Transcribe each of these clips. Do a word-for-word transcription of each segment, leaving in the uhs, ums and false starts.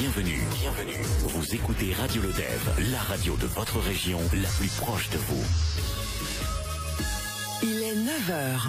Bienvenue, bienvenue. Vous écoutez Radio Lodève, la radio de votre région, la plus proche de vous. Il est neuf heures.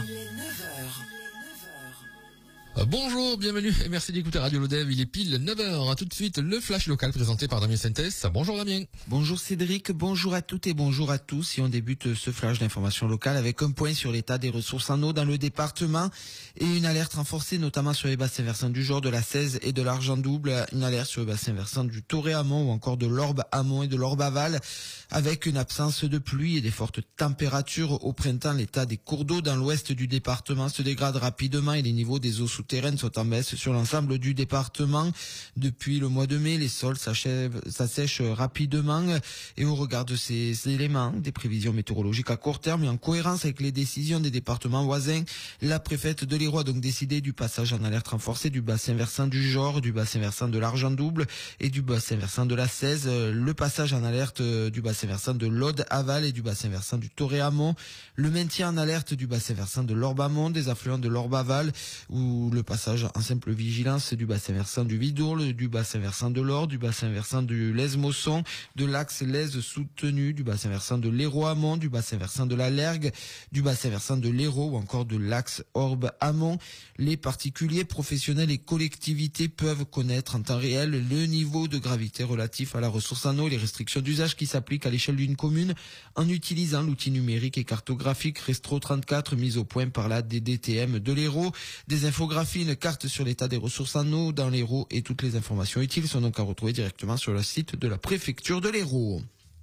Bonjour, bienvenue et merci d'écouter Radio Lodève. Il est pile neuf heures. A tout de suite, le flash local présenté par Damien Sentès. Bonjour Damien. Bonjour Cédric, bonjour à toutes et bonjour à tous. Et on débute ce flash d'information locale avec un point sur l'état des ressources en eau dans le département et une alerte renforcée notamment sur les bassins versants du Jord, de la Cèze et de l'Argent Double. Une alerte sur le bassin versant du Toré-Amont ou encore de l'Orbe-Amont et de l'Orbe-Aval avec une absence de pluie et des fortes températures. Au printemps, l'état des cours d'eau dans l'ouest du département se dégrade rapidement et les niveaux des eaux souterraines sont en baisse sur l'ensemble du département. Depuis le mois de mai, les sols s'assèchent rapidement et au regard de ces éléments, des prévisions météorologiques à court terme et en cohérence avec les décisions des départements voisins, la préfète de l'Hérault a donc décidé du passage en alerte renforcée du bassin versant du Jord, du bassin versant de l'Argent Double et du bassin versant de la Cèze, le passage en alerte du bassin versant de l'Aude-Aval et du bassin versant du Toré-Amont, le maintien en alerte du bassin versant de l'Orbe-Amont, des affluents de l'Orbe-Aval ou le passage en simple vigilance du bassin versant du Vidourle, du bassin versant de l'Or, du bassin versant du Lèze-Mosson, de l'axe Lèze soutenu, du bassin versant de l'Hérault-Amont, du bassin versant de la Lergue, du bassin versant de l'Hérault ou encore de l'axe Orbe-Amont. Les particuliers, professionnels et collectivités peuvent connaître en temps réel le niveau de gravité relatif à la ressource en eau et les restrictions d'usage qui s'appliquent à l'échelle d'une commune en utilisant l'outil numérique et cartographique Restro trente-quatre mis au point par la D D T M de l'Hérault. Des infographies, une carte sur l'état des ressources en eau dans l'Hérault et toutes les informations utiles sont donc à retrouver directement sur le site de la préfecture de l'Hérault.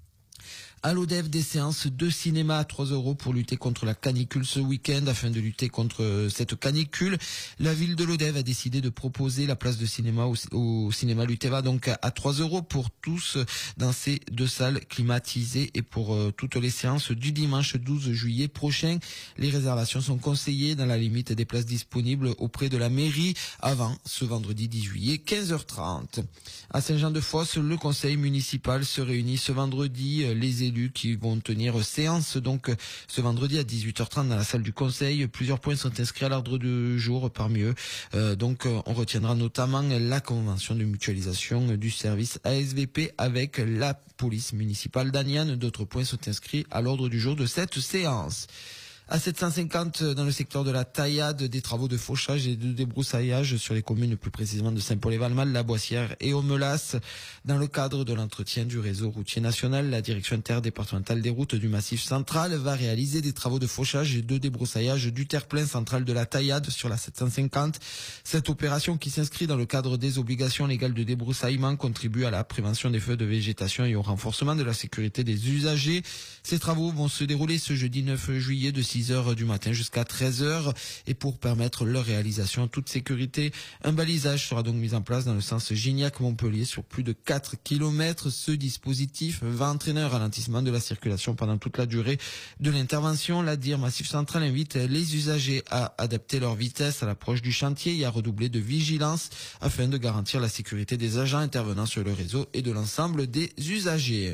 À Lodève, des séances de cinéma à trois euros pour lutter contre la canicule ce week-end. Afin de lutter contre cette canicule, la ville de Lodève a décidé de proposer la place de cinéma au, au cinéma Luteva donc à trois euros pour tous dans ces deux salles climatisées et pour euh, toutes les séances du dimanche douze juillet prochain. Les réservations sont conseillées dans la limite des places disponibles auprès de la mairie avant ce vendredi dix juillet quinze heures trente. À Saint-Jean-de-Fosse, le conseil municipal se réunit ce vendredi. Les élus qui vont tenir séance donc ce vendredi à dix-huit heures trente dans la salle du conseil. Plusieurs points sont inscrits à l'ordre du jour, parmi eux euh, donc on retiendra notamment la convention de mutualisation du service A S V P avec la police municipale d'Aniane. D'autres points sont inscrits à l'ordre du jour de cette séance. À sept cent cinquante dans le secteur de la Taillade, des travaux de fauchage et de débroussaillage sur les communes plus précisément de Saint-Paul-et-Valmal, La Boissière et Aumelas. Dans le cadre de l'entretien du réseau routier national, la direction interdépartementale des routes du Massif central va réaliser des travaux de fauchage et de débroussaillage du terre-plein central de la Taillade sur la sept cent cinquante. Cette opération qui s'inscrit dans le cadre des obligations légales de débroussaillement contribue à la prévention des feux de végétation et au renforcement de la sécurité des usagers. Ces travaux vont se dérouler ce jeudi neuf juillet de six heures du matin jusqu'à treize heures et pour permettre leur réalisation en toute sécurité, un balisage sera donc mis en place dans le sens Gignac-Montpellier sur plus de quatre kilomètres. Ce dispositif va entraîner un ralentissement de la circulation pendant toute la durée de l'intervention. La D I R Massif Central invite les usagers à adapter leur vitesse à l'approche du chantier et à redoubler de vigilance afin de garantir la sécurité des agents intervenant sur le réseau et de l'ensemble des usagers.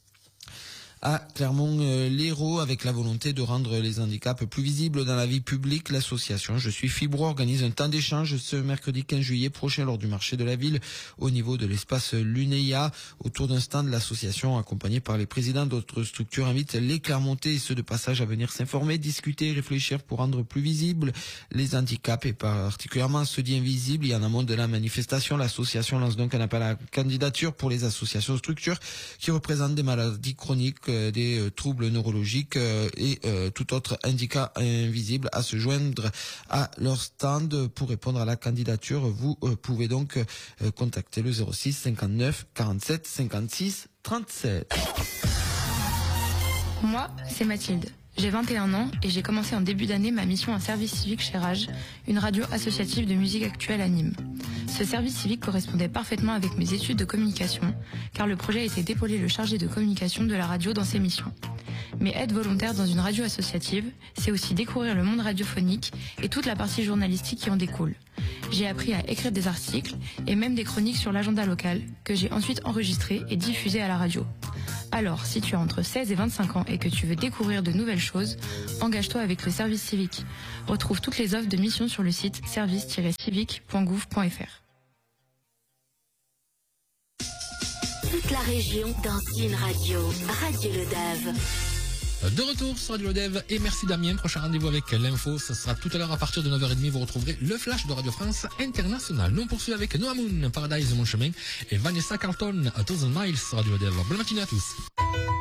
À Clermont-Lérault, avec la volonté de rendre les handicaps plus visibles dans la vie publique, l'association Je suis Fibro organise un temps d'échange ce mercredi quinze juillet prochain lors du marché de la ville au niveau de l'espace Lunéa. Autour d'un stand, l'association, accompagnée par les présidents d'autres structures, invite les Clermontais et ceux de passage à venir s'informer, discuter et réfléchir pour rendre plus visibles les handicaps et particulièrement ceux dits invisibles. Et en amont de la manifestation, l'association lance donc un appel à candidature pour les associations structures qui représentent des maladies chroniques, des euh, troubles neurologiques euh, et euh, tout autre handicap invisible à se joindre à leur stand. Pour répondre à la candidature, vous euh, pouvez donc euh, contacter le zéro six cinquante-neuf quarante-sept cinquante-six trente-sept. Moi, c'est Mathilde. J'ai vingt et un ans et j'ai commencé en début d'année ma mission en service civique chez Rage, une radio associative de musique actuelle à Nîmes. Ce service civique correspondait parfaitement avec mes études de communication, car le projet était d'épauler le chargé de communication de la radio dans ses missions. Mais être volontaire dans une radio associative, c'est aussi découvrir le monde radiophonique et toute la partie journalistique qui en découle. J'ai appris à écrire des articles et même des chroniques sur l'agenda local, que j'ai ensuite enregistrées et diffusées à la radio. Alors, si tu as entre seize et vingt-cinq ans et que tu veux découvrir de nouvelles choses, engage-toi avec le service civique. Retrouve toutes les offres de mission sur le site service tiret civique point gouv point f r. toute la région dans une radio. Radio Le Dave. De retour sur Radio Lodev et merci Damien. Prochain rendez-vous avec l'info, ce sera tout à l'heure à partir de neuf heures trente. Vous retrouverez le flash de Radio France International. Nous on poursuit avec Noah Moon, Paradise Mon Chemin et Vanessa Carlton, A Thousand Miles sur Radio Lodev. Bonne matinée à tous.